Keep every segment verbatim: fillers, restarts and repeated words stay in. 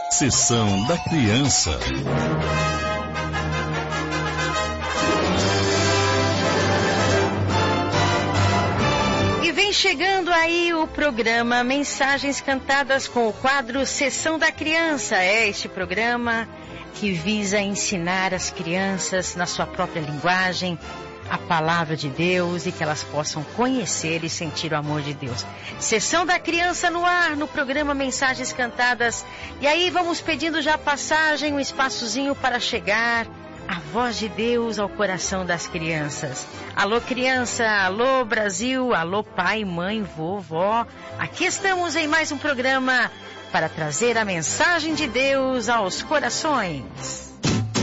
Sessão da Criança. E vem chegando aí o programa Mensagens Cantadas com o quadro Sessão da Criança. É este programa que visa ensinar as crianças na sua própria linguagem a palavra de Deus e que elas possam conhecer e sentir o amor de Deus. Sessão da Criança no ar, no programa Mensagens Cantadas. E aí vamos pedindo já passagem, um espaçozinho para chegar a voz de Deus ao coração das crianças. Alô criança, alô Brasil, alô pai, mãe, vovó. Aqui estamos em mais um programa para trazer a mensagem de Deus aos corações.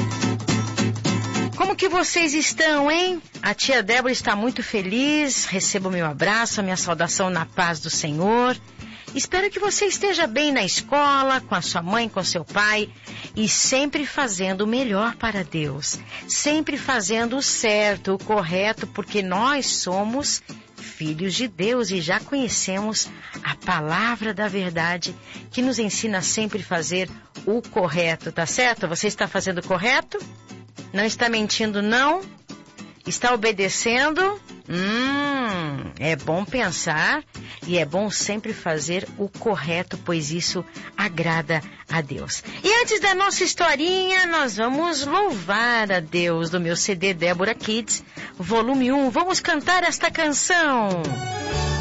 Como que vocês estão, hein? A tia Débora está muito feliz. Receba o meu abraço, a minha saudação na paz do Senhor. Espero que você esteja bem na escola, com a sua mãe, com seu pai, e sempre fazendo o melhor para Deus. Sempre fazendo o certo, o correto, porque nós somos filhos de Deus e já conhecemos a palavra da verdade que nos ensina a sempre fazer o correto, tá certo? Você está fazendo o correto? Não está mentindo, não? Está obedecendo? Hum, é bom pensar e é bom sempre fazer o correto, pois isso agrada a Deus. E antes da nossa historinha, nós vamos louvar a Deus do meu C D Débora Kids, volume um. Vamos cantar esta canção.